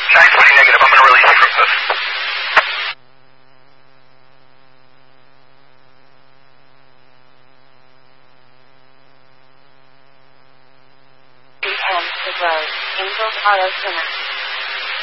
920 negative. I'm going to release you from this. The road. Angels Auto Center.